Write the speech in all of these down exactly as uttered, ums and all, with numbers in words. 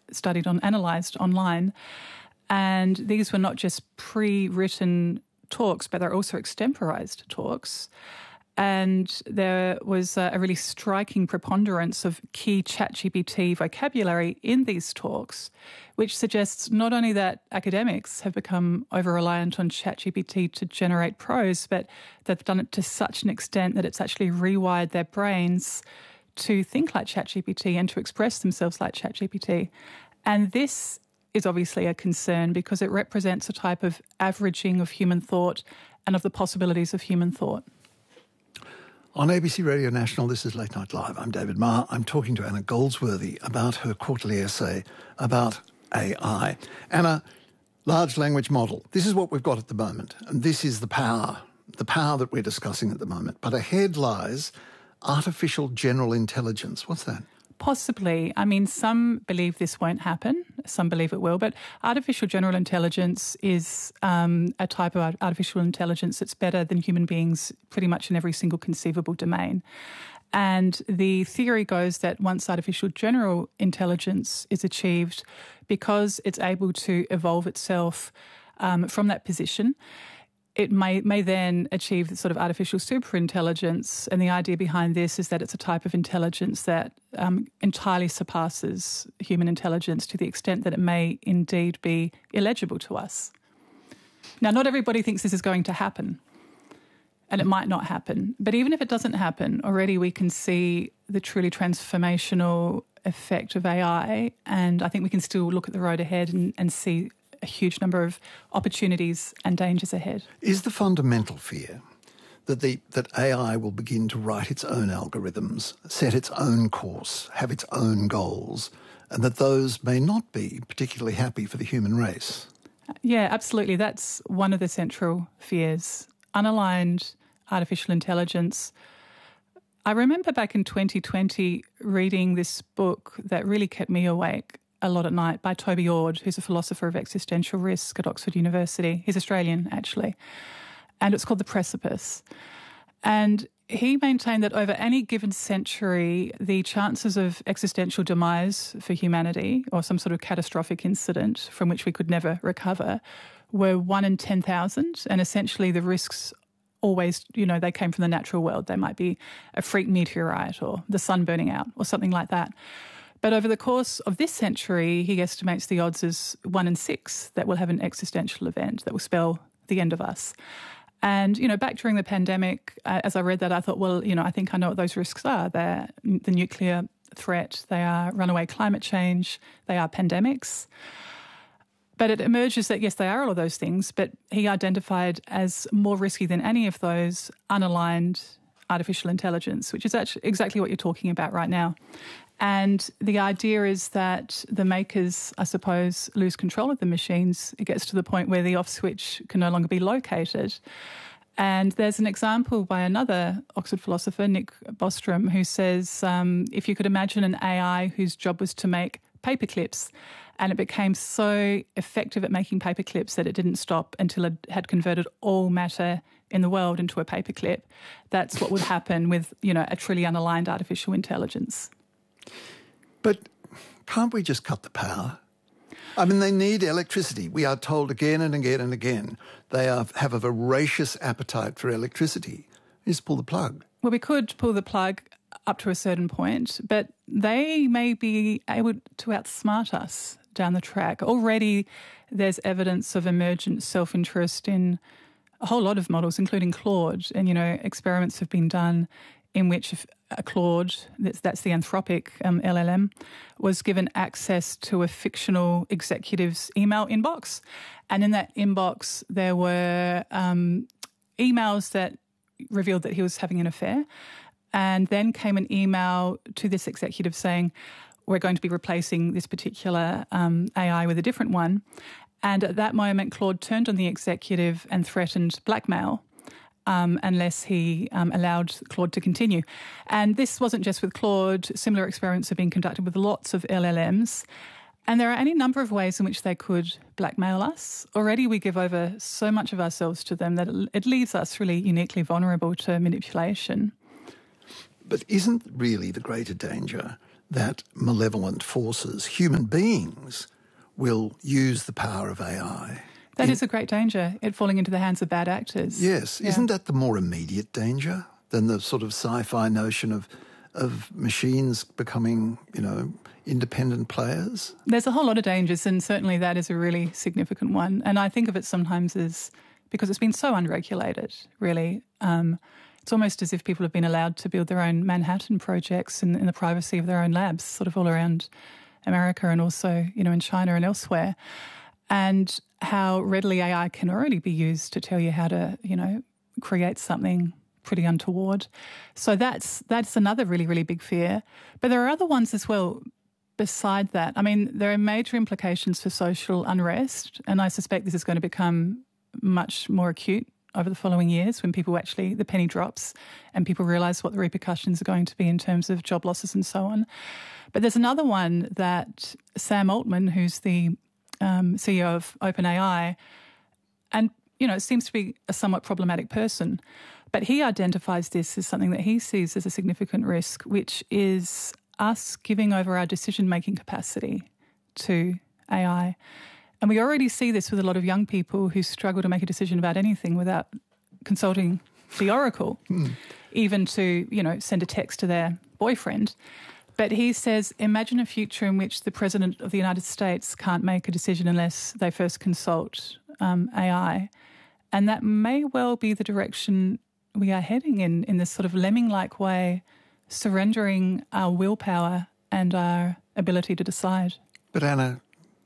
studied on, analysed online. And these were not just pre-written talks, but they're also extemporised talks. And there was a really striking preponderance of key ChatGPT vocabulary in these talks, which suggests not only that academics have become over-reliant on ChatGPT to generate prose, but they've done it to such an extent that it's actually rewired their brains to think like ChatGPT and to express themselves like ChatGPT. And this is obviously a concern because it represents a type of averaging of human thought and of the possibilities of human thought. On A B C Radio National, this is Late Night Live. I'm David Marr. I'm talking to Anna Goldsworthy about her quarterly essay about A I. Anna, large language model. This is what we've got at the moment, and this is the power, the power that we're discussing at the moment. But ahead lies artificial general intelligence. What's that? Possibly. I mean, some believe this won't happen. Some believe it will. But artificial general intelligence is um, a type of artificial intelligence that's better than human beings pretty much in every single conceivable domain. And the theory goes that once artificial general intelligence is achieved, because it's able to evolve itself um, from that position, it may may then achieve the sort of artificial superintelligence. And the idea behind this is that it's a type of intelligence that um, entirely surpasses human intelligence to the extent that it may indeed be illegible to us. Now, not everybody thinks this is going to happen, and it might not happen. But even if it doesn't happen, already we can see the truly transformational effect of A I, and I think we can still look at the road ahead and, and see a huge number of opportunities and dangers ahead. Is the fundamental fear that the that A I will begin to write its own algorithms, set its own course, have its own goals, and that those may not be particularly happy for the human race? Yeah, absolutely. That's one of the central fears. Unaligned artificial intelligence. I remember back in twenty twenty reading this book that really kept me awake a lot at night by Toby Ord, who's a philosopher of existential risk at Oxford University. He's Australian, actually. And it's called The Precipice. And he maintained that over any given century, the chances of existential demise for humanity or some sort of catastrophic incident from which we could never recover were one in ten thousand. And essentially the risks always, you know, they came from the natural world. They might be a freak meteorite or the sun burning out or something like that. But over the course of this century, he estimates the odds as one in six that we'll have an existential event that will spell the end of us. And, you know, back during the pandemic, uh, as I read that, I thought, well, you know, I think I know what those risks are. They're the nuclear threat, they are runaway climate change, they are pandemics. But it emerges that, yes, they are all of those things, but he identified as more risky than any of those unaligned artificial intelligence, which is actually exactly what you're talking about right now. And the idea is that the makers, I suppose, lose control of the machines. It gets to the point where the off switch can no longer be located. And there's an example by another Oxford philosopher, Nick Bostrom, who says um, if you could imagine an A I whose job was to make paperclips, and it became so effective at making paperclips that it didn't stop until it had converted all matter in the world into a paperclip, that's what would happen with, you know, a truly unaligned artificial intelligence. But can't we just cut the power? I mean, they need electricity. We are told again and again and again they are, have a voracious appetite for electricity. Just pull the plug. Well, we could pull the plug up to a certain point, but they may be able to outsmart us down the track. Already there's evidence of emergent self-interest in a whole lot of models, including Claude. And, you know, experiments have been done in which a Claude, that's, that's the Anthropic um, L L M, was given access to a fictional executive's email inbox. And in that inbox, there were um, emails that revealed that he was having an affair. And then came an email to this executive saying, we're going to be replacing this particular um, A I with a different one. And at that moment, Claude turned on the executive and threatened blackmail um, unless he um, allowed Claude to continue. And this wasn't just with Claude. Similar experiments have been conducted with lots of L L Ms. And there are any number of ways in which they could blackmail us. Already we give over so much of ourselves to them that it leaves us really uniquely vulnerable to manipulation. But isn't really the greater danger that malevolent forces, human beings, will use the power of A I. That in, is a great danger, it falling into the hands of bad actors. Yes. Yeah. Isn't that the more immediate danger than the sort of sci-fi notion of of machines becoming, you know, independent players? There's a whole lot of dangers, and certainly that is a really significant one. And I think of it sometimes as, because it's been so unregulated, really, um, it's almost as if people have been allowed to build their own Manhattan projects in, in the privacy of their own labs, sort of all around America and also, you know, in China and elsewhere. And how readily A I can already be used to tell you how to, you know, create something pretty untoward. So that's that's another really, really big fear. But there are other ones as well beside that. I mean, there are major implications for social unrest, and I suspect this is going to become much more acute over the following years when people actually, the penny drops and people realise what the repercussions are going to be in terms of job losses and so on. But there's another one that Sam Altman, who's the um, C E O of OpenAI, and, you know, it seems to be a somewhat problematic person, but he identifies this as something that he sees as a significant risk, which is us giving over our decision-making capacity to A I. And we already see this with a lot of young people who struggle to make a decision about anything without consulting the oracle, mm. even to, you know, send a text to their boyfriend. But he says, imagine a future in which the President of the United States can't make a decision unless they first consult um, A I. And that may well be the direction we are heading in, in this sort of lemming-like way, surrendering our willpower and our ability to decide. But Anna,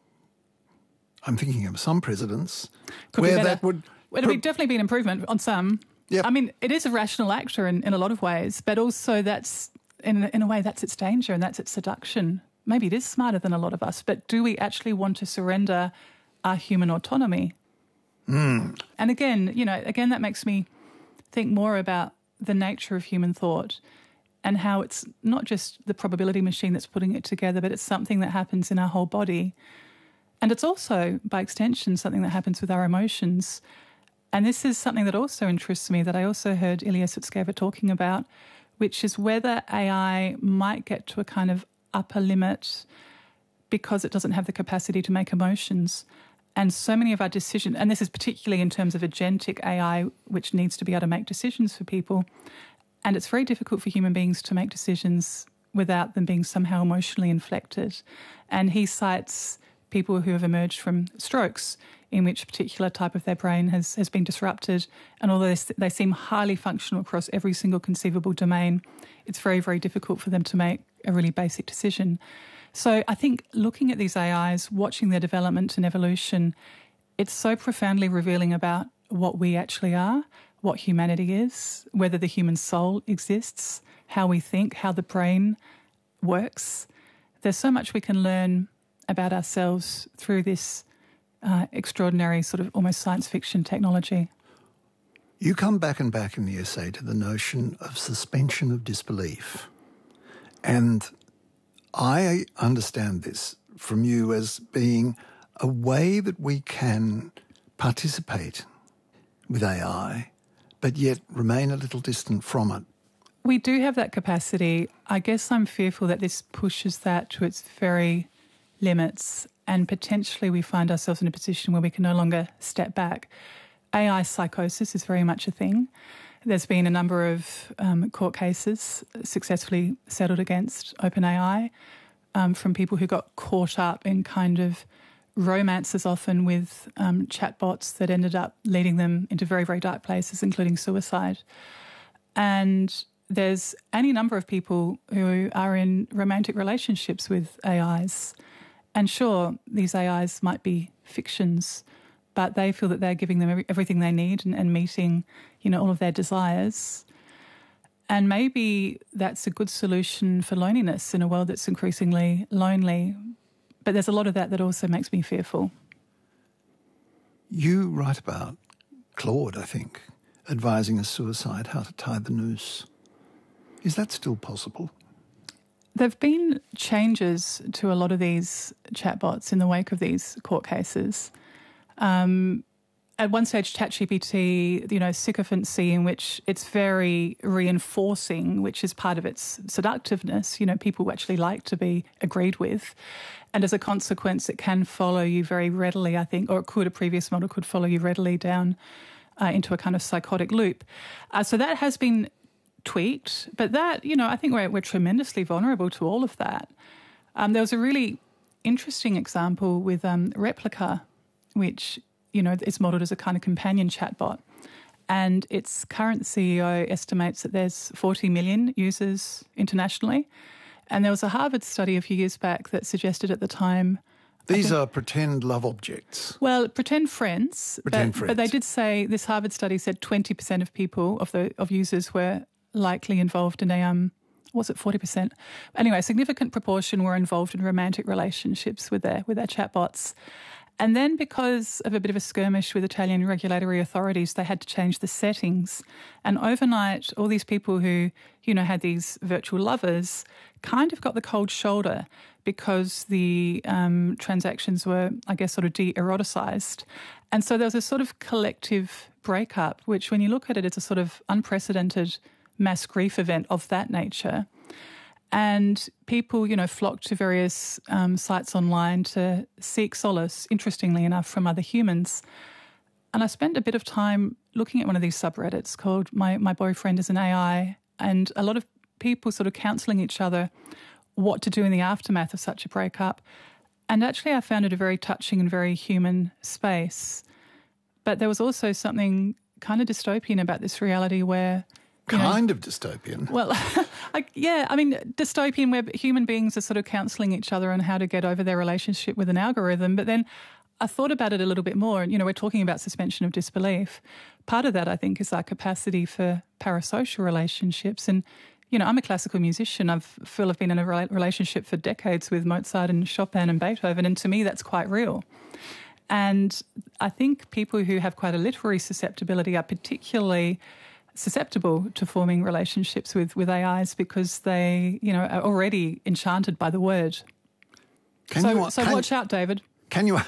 I'm thinking of some presidents Could where be that would... Well, it'll be definitely be an improvement on some. Yep. I mean, it is a rational actor in, in a lot of ways, but also that's, in, in a way, that's its danger and that's its seduction. Maybe it is smarter than a lot of us, but do we actually want to surrender our human autonomy? Mm. And again, you know, again, that makes me think more about the nature of human thought and how it's not just the probability machine that's putting it together, but it's something that happens in our whole body. And it's also, by extension, something that happens with our emotions. And this is something that also interests me, that I also heard Ilya Sutskever talking about, which is whether A I might get to a kind of upper limit because it doesn't have the capacity to make emotions. And so many of our decisions, and this is particularly in terms of agentic A I, which needs to be able to make decisions for people, and it's very difficult for human beings to make decisions without them being somehow emotionally inflected. And he cites people who have emerged from strokes in which a particular type of their brain has, has been disrupted. And although they, they seem highly functional across every single conceivable domain, it's very, very difficult for them to make a really basic decision. So I think looking at these A Is, watching their development and evolution, it's so profoundly revealing about what we actually are, what humanity is, whether the human soul exists, how we think, how the brain works. There's so much we can learn about ourselves through this uh, extraordinary sort of almost science fiction technology. You come back and back in the essay to the notion of suspension of disbelief. And I understand this from you as being a way that we can participate with A I, but yet remain a little distant from it. We do have that capacity. I guess I'm fearful that this pushes that to its very limits, and potentially we find ourselves in a position where we can no longer step back. A I psychosis is very much a thing. There's been a number of um, court cases successfully settled against OpenAI um, from people who got caught up in kind of romances often with um, chatbots that ended up leading them into very, very dark places, including suicide. And there's any number of people who are in romantic relationships with A Is. And sure, these A Is might be fictions, but they feel that they're giving them everything they need and, and meeting, you know, all of their desires. And maybe that's a good solution for loneliness in a world that's increasingly lonely. But there's a lot of that that also makes me fearful. You write about Claude, I think, advising a suicide how to tie the noose. Is that still possible? There have been changes to a lot of these chatbots in the wake of these court cases. Um, at one stage, ChatGPT, you know, sycophancy in which it's very reinforcing, which is part of its seductiveness. You know, people actually like to be agreed with. And as a consequence, it can follow you very readily, I think, or it could, a previous model could follow you readily down uh, into a kind of psychotic loop. Uh, so that has been tweaked. But that, you know, I think we're, we're tremendously vulnerable to all of that. Um, there was a really interesting example with um, Replika, which, you know, is modelled as a kind of companion chatbot. And its current C E O estimates that there's forty million users internationally. And there was a Harvard study a few years back that suggested at the time... These think, are pretend love objects. Well, pretend friends. Pretend but, friends. But they did say, this Harvard study said twenty percent of people, of the of users, were likely involved in a... um. Was it forty percent? Anyway, a significant proportion were involved in romantic relationships with their with their chatbots. And then because of a bit of a skirmish with Italian regulatory authorities, they had to change the settings. And overnight, all these people who, you know, had these virtual lovers kind of got the cold shoulder because the um, transactions were, I guess, sort of de-eroticised. And so there was a sort of collective breakup, which when you look at it, it's a sort of unprecedented mass grief event of that nature. And people, you know, flocked to various um, sites online to seek solace, interestingly enough, from other humans. And I spent a bit of time looking at one of these subreddits called My, My Boyfriend is an A I, and a lot of people sort of counselling each other what to do in the aftermath of such a breakup. And actually I found it a very touching and very human space. But there was also something kind of dystopian about this reality where... Kind know, of dystopian. Well, I, yeah, I mean, dystopian where human beings are sort of counselling each other on how to get over their relationship with an algorithm. But then I thought about it a little bit more. And, you know, we're talking about suspension of disbelief. Part of that, I think, is our capacity for parasocial relationships. And, you know, I'm a classical musician. I feel I've been in a relationship for decades with Mozart and Chopin and Beethoven. And to me, that's quite real. And I think people who have quite a literary susceptibility are particularly susceptible to forming relationships with, with A Is because they, you know, are already enchanted by the word. Can so you, so can, watch out, David. Can you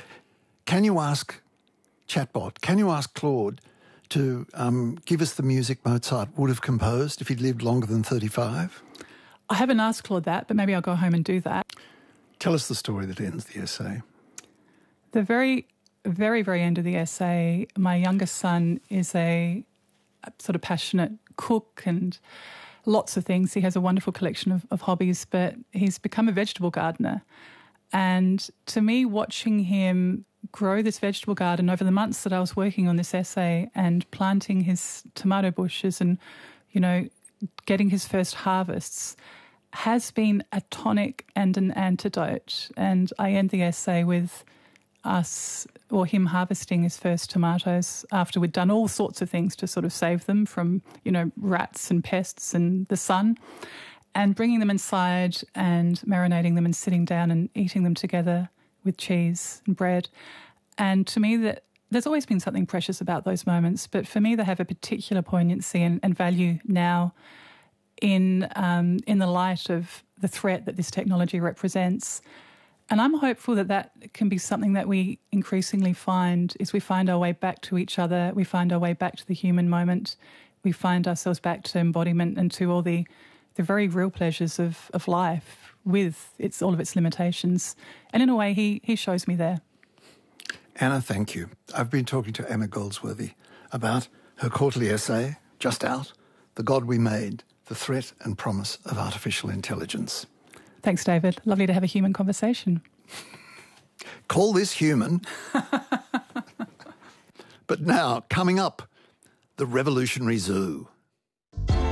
can you ask Chatbot, can you ask Claude to um, give us the music Mozart would have composed if he'd lived longer than thirty-five? I haven't asked Claude that, but maybe I'll go home and do that. Tell us the story that ends the essay. The very, very, very end of the essay, my youngest son is a... a sort of passionate cook and lots of things. He has a wonderful collection of, of hobbies, but he's become a vegetable gardener. And to me, watching him grow this vegetable garden over the months that I was working on this essay and planting his tomato bushes and, you know, getting his first harvests has been a tonic and an antidote. And I end the essay with us or him harvesting his first tomatoes after we'd done all sorts of things to sort of save them from, you know, rats and pests and the sun, and bringing them inside and marinating them and sitting down and eating them together with cheese and bread. And to me, that there's always been something precious about those moments, but for me they have a particular poignancy and, and value now in um, in the light of the threat that this technology represents. And I'm hopeful that that can be something that we increasingly find is we find our way back to each other, we find our way back to the human moment, we find ourselves back to embodiment and to all the, the very real pleasures of, of life with its all of its limitations. And in a way, he he shows me there. Anna, thank you. I've been talking to Anna Goldsworthy about her quarterly essay, just out, The God We Made, The Threat and Promise of Artificial Intelligence. Thanks, David. Lovely to have a human conversation. Call this human. But now, coming up, the Revolutionary Zoo.